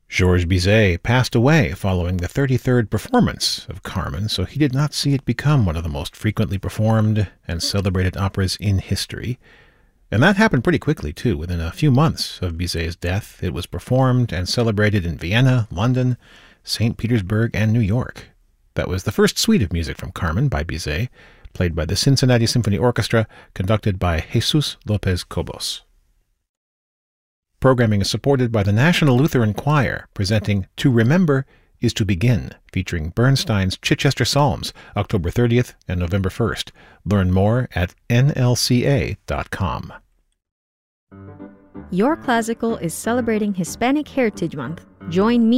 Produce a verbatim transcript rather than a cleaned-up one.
Georges Bizet passed away following the thirty-third performance of Carmen, so he did not see it become one of the most frequently performed and celebrated operas in history. And that happened pretty quickly, too. Within a few months of Bizet's death, it was performed and celebrated in Vienna, London, Saint Petersburg, and New York. That was the first suite of music from Carmen by Bizet, played by the Cincinnati Symphony Orchestra, conducted by Jesus Lopez Cobos. Programming is supported by the National Lutheran Choir, presenting To Remember is to Begin, featuring Bernstein's Chichester Psalms, October thirtieth and November first. Learn more at N L C A dot com. Your Classical is celebrating Hispanic Heritage Month. Join me